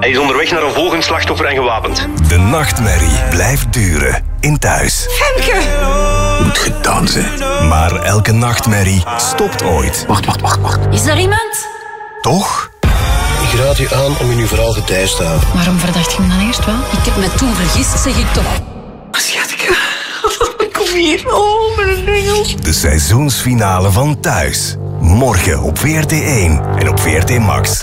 Hij is onderweg naar een volgend slachtoffer en gewapend. De nachtmerrie blijft duren in Thuis. Femke! Moet gedaan zijn. Maar elke nachtmerrie stopt ooit. Wacht. Is er iemand? Toch? Ik raad u aan om in uw verhaal getijs te houden. Waarom verdacht je me dan eerst wel? Ik heb me toen vergist, zeg ik toch. Schatje, kom hier. Oh, mijn engels. De seizoensfinale van Thuis. Morgen op VRT1 en op VRT Max.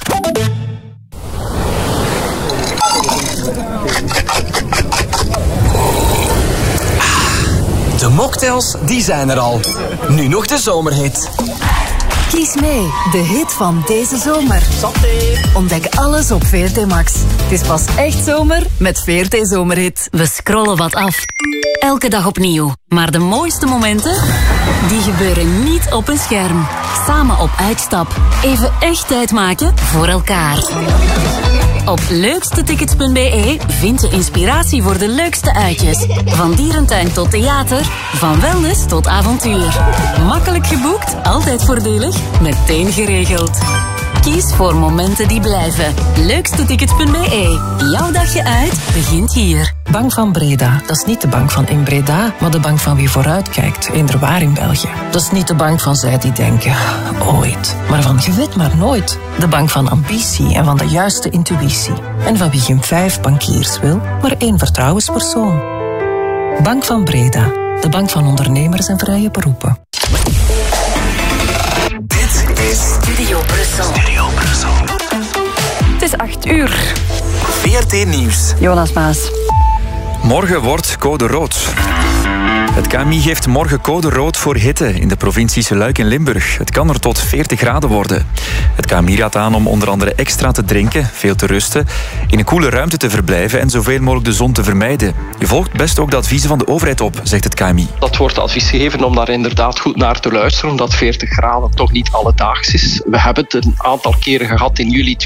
De mocktails, die zijn er al. Nu nog de zomerhit. Kies mee, de hit van deze zomer. Ontdek alles op VRT Max. Het is pas echt zomer met VRT Zomerhit. We scrollen wat af. Elke dag opnieuw. Maar de mooiste momenten, die gebeuren niet op een scherm. Samen op uitstap. Even echt tijd maken voor elkaar. Op leukstetickets.be vind je inspiratie voor de leukste uitjes. Van dierentuin tot theater, van wellness tot avontuur. Makkelijk geboekt, altijd voordelig, meteen geregeld. Kies voor momenten die blijven. Leukstetickets.be. Jouw dagje uit begint hier. Bank van Breda. Dat is niet de bank van in Breda, maar de bank van wie vooruitkijkt. Inderwaar in België. Dat is niet de bank van zij die denken, ooit. Maar van je weet maar nooit. De bank van ambitie en van de juiste intuïtie. En van wie geen 5 bankiers wil, maar 1 vertrouwenspersoon. Bank van Breda. De bank van ondernemers en vrije beroepen. Dit is Studio Brussel. Het is 8 uur. VRT Nieuws. Jonas Maas. Morgen wordt code rood. Het KMI geeft morgen code rood voor hitte in de provincies Luik en Limburg. Het kan er tot 40 graden worden. Het KMI raadt aan om onder andere extra te drinken, veel te rusten, in een koele ruimte te verblijven en zoveel mogelijk de zon te vermijden. Je volgt best ook de adviezen van de overheid op, zegt het KMI. Dat wordt advies gegeven om daar inderdaad goed naar te luisteren, omdat 40 graden toch niet alledaags is. We hebben het een aantal keren gehad in juli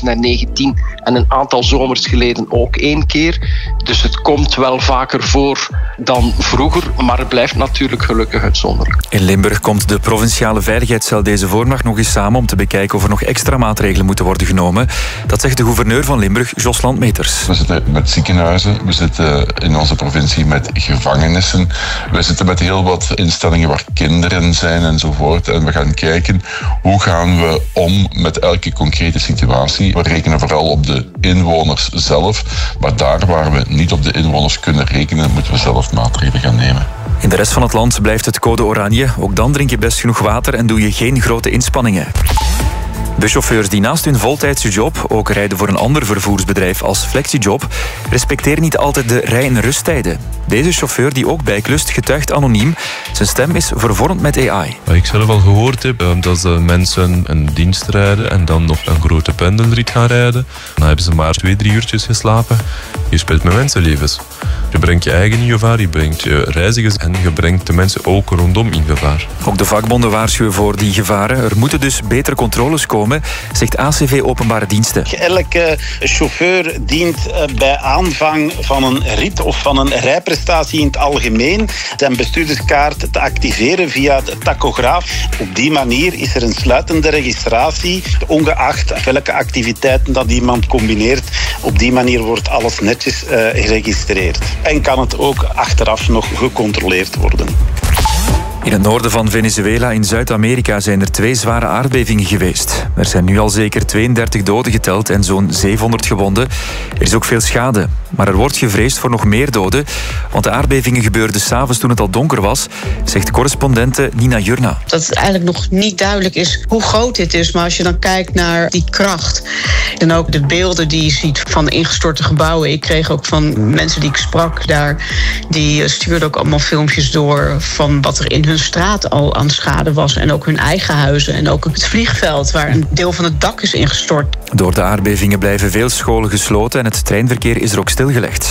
2019 en een aantal zomers geleden ook 1 keer. Dus het komt wel vaker voor dan vroeger, maar het blijft natuurlijk gelukkig uitzonderlijk. In Limburg komt de provinciale veiligheidscel deze voormiddag nog eens samen om te bekijken of er nog extra maatregelen moeten worden genomen. Dat zegt de gouverneur van Limburg, Jos Landmeters. We zitten met ziekenhuizen, we zitten in onze provincie met gevangenissen, we zitten met heel wat instellingen waar kinderen zijn enzovoort. En we gaan kijken hoe gaan we om met elke concrete situatie. We rekenen vooral op de inwoners zelf, maar daar waar we niet op de inwoners kunnen rekenen, moeten we zelf maatregelen gaan nemen. In de rest van het land blijft het code oranje. Ook dan drink je best genoeg water en doe je geen grote inspanningen. Buschauffeurs die naast hun voltijdse job ook rijden voor een ander vervoersbedrijf als flexijob, respecteren niet altijd de rij- en rusttijden. Deze chauffeur die ook bijklust getuigt anoniem. Zijn stem is vervormd met AI. Wat ik zelf al gehoord heb, dat mensen een dienst rijden en dan nog een grote pendelrit gaan rijden. Dan hebben ze maar 2-3 uurtjes geslapen. Je speelt met mensenlevens. Je brengt je eigen in gevaar, je brengt je reizigers en je brengt de mensen ook rondom in gevaar. Ook de vakbonden waarschuwen voor die gevaren. Er moeten dus betere controles komen, zegt ACV Openbare Diensten. Elke chauffeur dient bij aanvang van een rit of van een rijprestatie in het algemeen zijn bestuurderskaart te activeren via de tachograaf. Op die manier is er een sluitende registratie, ongeacht welke activiteiten dat iemand combineert. Op die manier wordt alles netjes geregistreerd. En kan het ook achteraf nog gecontroleerd worden. In het noorden van Venezuela in Zuid-Amerika zijn er 2 zware aardbevingen geweest. Er zijn nu al zeker 32 doden geteld en zo'n 700 gewonden. Er is ook veel schade. Maar er wordt gevreesd voor nog meer doden, want de aardbevingen gebeurden 's avonds toen het al donker was, zegt correspondente Nina Jurna. Dat het eigenlijk nog niet duidelijk is hoe groot dit is, maar als je dan kijkt naar die kracht en ook de beelden die je ziet van de ingestorte gebouwen. Ik kreeg ook van mensen die ik sprak daar, die stuurden ook allemaal filmpjes door van wat er in hun straat al aan schade was en ook hun eigen huizen en ook het vliegveld waar een deel van het dak is ingestort. Door de aardbevingen blijven veel scholen gesloten en het treinverkeer is er ook stilgelegd.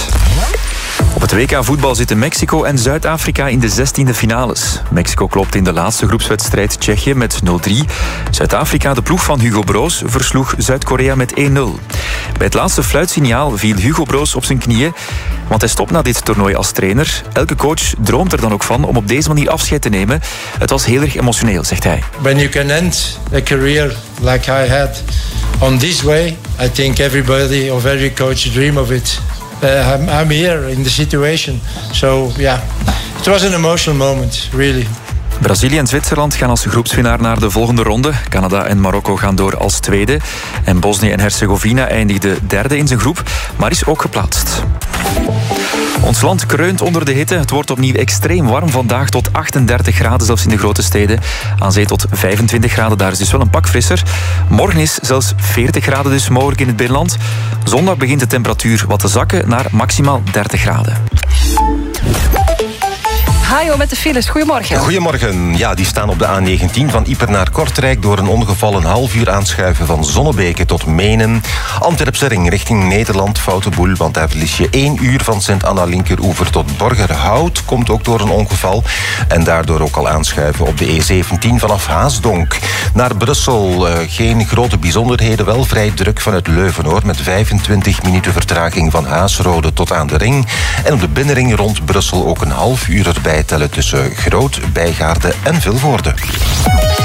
Op het WK voetbal zitten Mexico en Zuid-Afrika in de 16e finales. Mexico klopt in de laatste groepswedstrijd Tsjechië met 0-3. Zuid-Afrika, de ploeg van Hugo Broos, versloeg Zuid-Korea met 1-0. Bij het laatste fluitsignaal viel Hugo Broos op zijn knieën, want hij stopt na dit toernooi als trainer. Elke coach droomt er dan ook van om op deze manier afscheid te nemen. Het was heel erg emotioneel, zegt hij. When you can end a career like I had on this way, I think everybody of every coach dream of it. I'm here in the situation. So yeah, it was an emotional moment, really. Brazilië en Zwitserland gaan als groepswinnaar naar de volgende ronde. Canada en Marokko gaan door als tweede. En Bosnië en Herzegovina eindigde derde in zijn groep, maar is ook geplaatst. Ons land kreunt onder de hitte. Het wordt opnieuw extreem warm vandaag, tot 38 graden zelfs in de grote steden. Aan zee tot 25 graden, daar is dus wel een pak frisser. Morgen is zelfs 40 graden dus mogelijk in het binnenland. Zondag begint de temperatuur wat te zakken naar maximaal 30 graden. Hajo met de files. Goedemorgen. Goedemorgen. Ja, die staan op de A19 van Ieper naar Kortrijk. Door een ongeval een half uur aanschuiven van Zonnebeke tot Menen. Antwerpse ring richting Nederland, foute boel, want daar verlies je 1 uur van Sint-Anna linkeroever tot Borgerhout. Komt ook door een ongeval. En daardoor ook al aanschuiven op de E17 vanaf Haasdonk. Naar Brussel geen grote bijzonderheden, wel vrij druk vanuit Leuven hoor. Met 25 minuten vertraging van Haasrode tot aan de ring. En op de binnenring rond Brussel ook een half uur erbij tellen tussen Groot, Bijgaarde en Vilvoorde.